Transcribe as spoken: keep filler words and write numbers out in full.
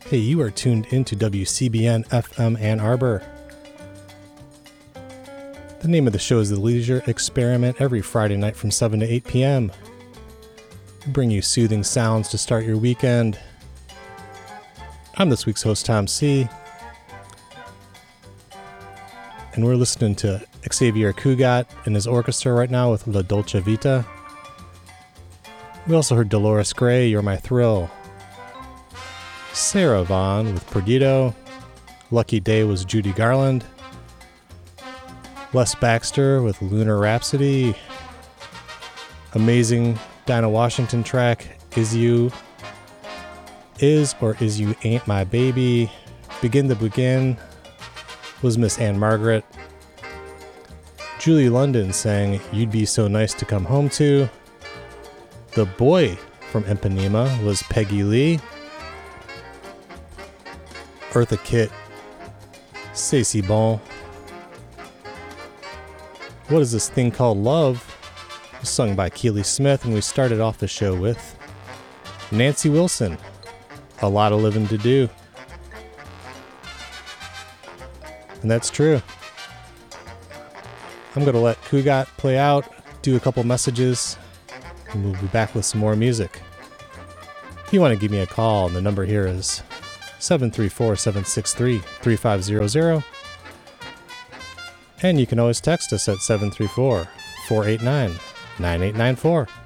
Hey, you are tuned into W C B N F M Ann Arbor. The name of the show is The Leisure Experiment, every Friday night from seven to eight p.m. We bring you soothing sounds to start your weekend. I'm this week's host, Tom C. And we're listening to Xavier Cugat and his orchestra right now with La Dolce Vita. We also heard Dolores Gray, You're My Thrill. Sarah Vaughan with Perdido. Lucky Day was Judy Garland. Les Baxter with Lunar Rhapsody. Amazing Dinah Washington track, Is You, Is or Is You Ain't My Baby. Begin to Begin was Miss Anne Margaret. Julie London sang You'd Be So Nice to Come Home To. The Boy from Ipanema was Peggy Lee. Eartha Kitt, C'est Si Bon. What Is This Thing Called Love was sung by Keely Smith, and we started off the show with Nancy Wilson, A Lot of Living to Do. And that's true. I'm going to let Cugat play out, do a couple messages, and we'll be back with some more music. If you want to give me a call, the number here is seven three four, seven six three, three five zero zero. And you can always text us at seven three four, four eight nine, nine eight nine four.